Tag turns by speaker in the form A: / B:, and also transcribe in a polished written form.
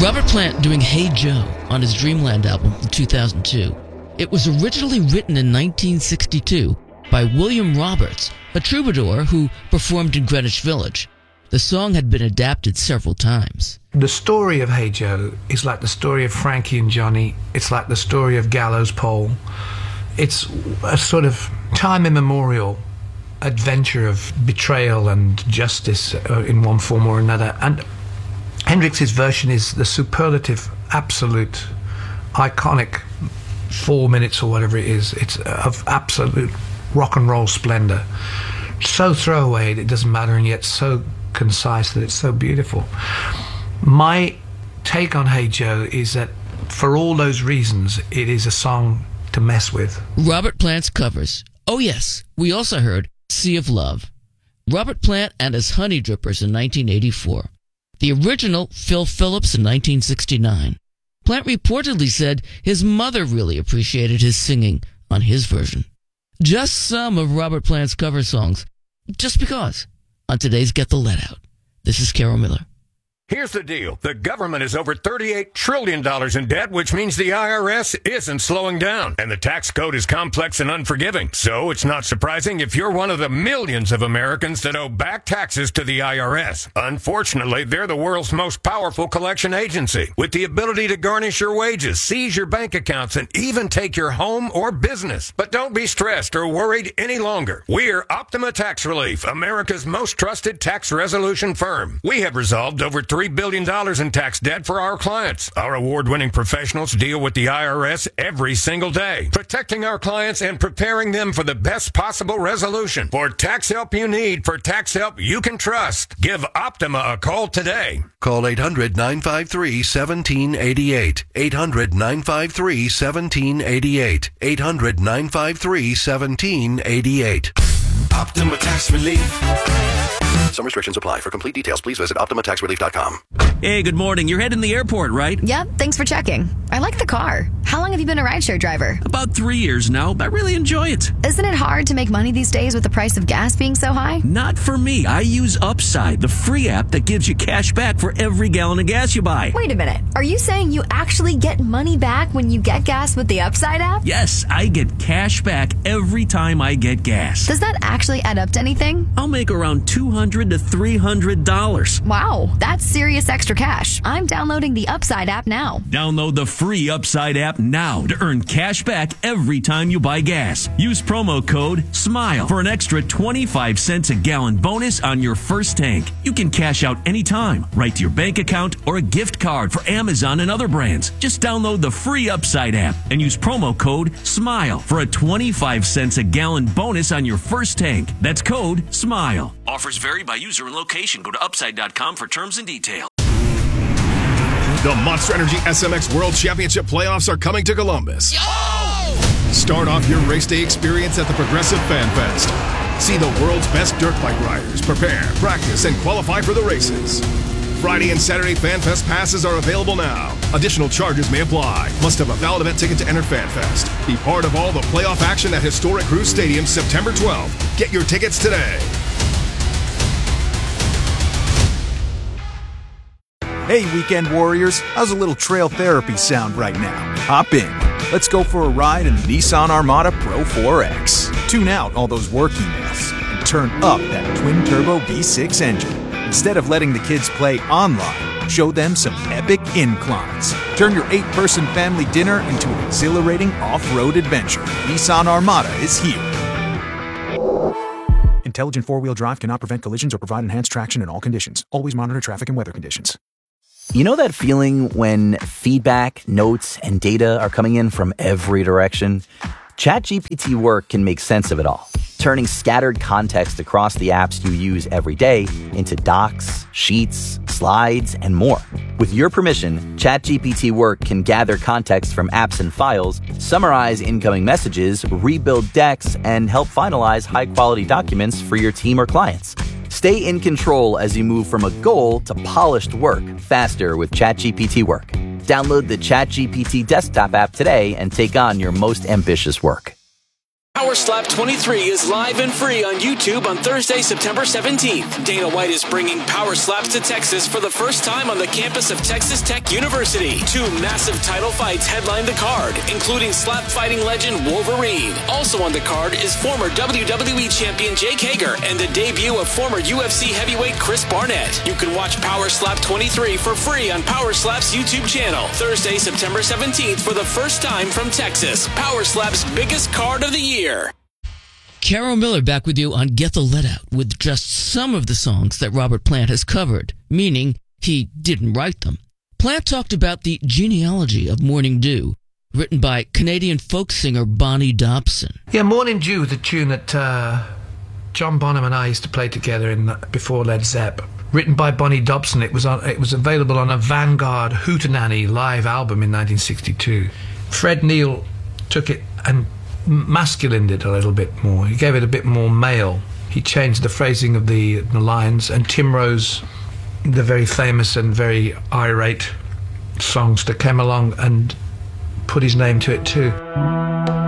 A: Robert Plant doing Hey Joe on his Dreamland album from 2002. It was originally written in 1962 by William Roberts, a troubadour who performed in Greenwich Village. The song had been adapted several times.
B: The story of Hey Joe is like the story of Frankie and Johnny. It's like the story of Gallows Pole. It's a sort of time immemorial adventure of betrayal and justice in one form or another. And Hendrix's version is the superlative, absolute, iconic 4 minutes or whatever it is. It's of absolute rock and roll splendor. So throwaway that it doesn't matter, and yet so concise that it's so beautiful. My take on Hey Joe is that for all those reasons, it is a song to mess with.
A: Robert Plant's covers. Oh yes, we also heard Sea of Love. Robert Plant and his Honey Drippers in 1984. The original, Phil Phillips, in 1969. Plant reportedly said his mother really appreciated his singing on his version. Just some of Robert Plant's cover songs, just because, on today's Get the Let Out. This is Carol Miller.
C: Here's the deal. The government is over $38 trillion in debt, which means the IRS isn't slowing down. And the tax code is complex and unforgiving. So it's not surprising if you're one of the millions of Americans that owe back taxes to the IRS. Unfortunately, they're the world's most powerful collection agency, with the ability to garnish your wages, seize your bank accounts, and even take your home or business. But don't be stressed or worried any longer. We're Optima Tax Relief, America's most trusted tax resolution firm. We have resolved over $3 billion in tax debt for our clients. Our award-winning professionals deal with the IRS every single day, protecting our clients and preparing them for the best possible resolution. For tax help you need, for tax help you can trust, give Optima a call today.
D: Call 800-953-1788. 800-953-1788. 800-953-1788.
E: Optima Tax Relief.
D: Some restrictions apply. For complete details, please visit OptimaTaxRelief.com.
F: Hey, good morning. You're heading to the airport, right?
G: Yep, thanks for checking. I like the car. How long have you been a rideshare driver?
F: About 3 years now. I really enjoy it.
G: Isn't it hard to make money these days with the price of gas being so high?
F: Not for me. I use Upside, the free app that gives you cash back for every gallon of gas you buy.
G: Wait a minute. Are you saying you actually get money back when you get gas with the Upside app?
F: Yes, I get cash back every time I get gas.
G: Does that actually add up to anything?
F: I'll make around $200 to $300.
G: Wow, that's serious extra cash. I'm downloading the Upside app now.
F: Download the free Upside app now to earn cash back every time you buy gas. Use promo code SMILE for an extra 25 cents a gallon bonus on your first tank. You can cash out anytime, right to your bank account or a gift card for Amazon and other brands. Just download the free Upside app and use promo code SMILE for a 25 cents a gallon bonus on your first tank. That's code SMILE. Offers vary by user and location. Go to upside.com for terms and details.
H: The Monster Energy SMX World Championship playoffs are coming to Columbus. Start off your race day experience at the Progressive Fan Fest. See the world's best dirt bike riders prepare, practice, and qualify for the races. Friday and Saturday Fan Fest passes are available now. Additional charges may apply. Must have a valid event ticket to enter Fan Fest. Be part of all the playoff action at historic Cruise Stadium September 12th. Get your tickets today.
I: Hey, weekend warriors, how's a little trail therapy sound right now? Hop in. Let's go for a ride in the Nissan Armada Pro 4X. Tune out all those work emails and turn up that twin-turbo V6 engine. Instead of letting the kids play online, show them some epic inclines. Turn your 8-person family dinner into an exhilarating off-road adventure. Nissan Armada is here. Intelligent four-wheel drive cannot prevent collisions or provide enhanced traction in all conditions. Always monitor traffic and weather conditions.
J: You know that feeling when feedback, notes, and data are coming in from every direction? ChatGPT Work can make sense of it all, turning scattered context across the apps you use every day into docs, sheets, slides, and more. With your permission, ChatGPT Work can gather context from apps and files, summarize incoming messages, rebuild decks, and help finalize high-quality documents for your team or clients. Stay in control as you move from a goal to polished work faster with ChatGPT Work. Download the ChatGPT desktop app today and take on your most ambitious work.
K: Power Slap 23 is live and free on YouTube on Thursday, September 17th. Dana White is bringing Power Slaps to Texas for the first time on the campus of Texas Tech University. 2 massive title fights headline the card, including slap fighting legend Wolverine. Also on the card is former WWE champion Jake Hager and the debut of former UFC heavyweight Chris Barnett. You can watch Power Slap 23 for free on Power Slap's YouTube channel. Thursday, September 17th for the first time from Texas. Power Slap's biggest card of the year.
A: Carol Miller back with you on Get the Let Out with just some of the songs that Robert Plant has covered, meaning he didn't write them. Plant talked about the genealogy of Morning Dew, written by Canadian folk singer Bonnie Dobson.
B: Yeah, Morning Dew, the tune that John Bonham and I used to play together before Led Zepp. Written by Bonnie Dobson, it was available on a Vanguard Hootenanny live album in 1962. Fred Neil took it and masculined it a little bit more. He gave it a bit more male. He changed the phrasing of the lines, and Tim Rose, the very famous and very irate songster, came along and put his name to it too.